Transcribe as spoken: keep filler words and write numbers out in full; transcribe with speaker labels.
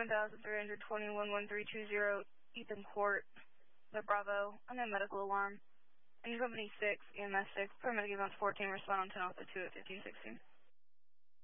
Speaker 1: one thousand three hundred twenty-one, one three two zero, Ethan Court, the Bravo, and then medical alarm. And Company six, E M S six, paramedic advance fourteen, respond on ten off the two at fifteen sixteen.